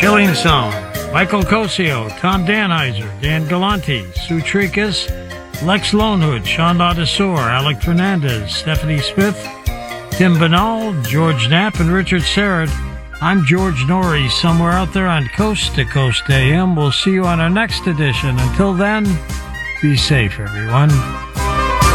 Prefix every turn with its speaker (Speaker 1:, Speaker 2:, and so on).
Speaker 1: Chilling Zone. Michael Cosio, Tom Danheiser, Dan Galanti, Sue Tricas, Lex Lonehood, Sean Ladesor, Alec Fernandez, Stephanie Smith, Tim Banal, George Knapp, and Richard Serrett. I'm George Norrie, somewhere out there on Coast to Coast AM. We'll see you on our next edition. Until then, be safe, everyone.